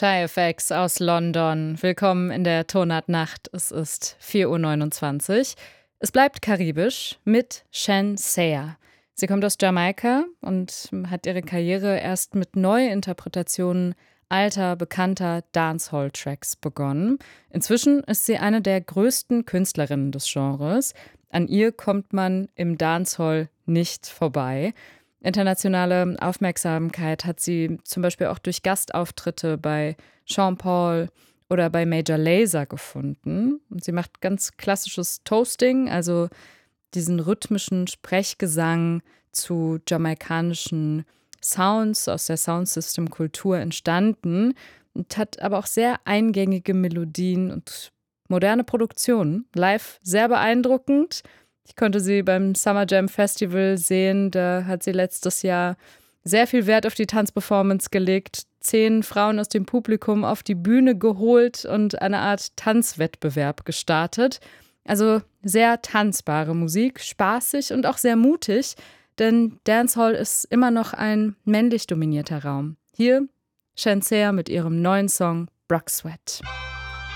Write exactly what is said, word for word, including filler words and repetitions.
Shy F X aus London. Willkommen in der Tonart-Nacht. Es ist vier Uhr neunundzwanzig. Es bleibt karibisch mit Shen Seah. Sie kommt aus Jamaika und hat ihre Karriere erst mit Neuinterpretationen alter, bekannter Dancehall-Tracks begonnen. Inzwischen ist sie eine der größten Künstlerinnen des Genres. An ihr kommt man im Dancehall nicht vorbei. Internationale Aufmerksamkeit hat sie zum Beispiel auch durch Gastauftritte bei Sean Paul oder bei Major Lazer gefunden. Und sie macht ganz klassisches Toasting, also diesen rhythmischen Sprechgesang zu jamaikanischen Sounds aus der Soundsystem-Kultur entstanden und hat aber auch sehr eingängige Melodien und moderne Produktionen. Live sehr beeindruckend. Ich konnte sie beim Summer Jam Festival sehen. Da hat sie letztes Jahr sehr viel Wert auf die Tanzperformance gelegt, zehn Frauen aus dem Publikum auf die Bühne geholt und eine Art Tanzwettbewerb gestartet. Also sehr tanzbare Musik, spaßig und auch sehr mutig, denn Dancehall ist immer noch ein männlich dominierter Raum. Hier Shen Seah mit ihrem neuen Song Brock Sweat.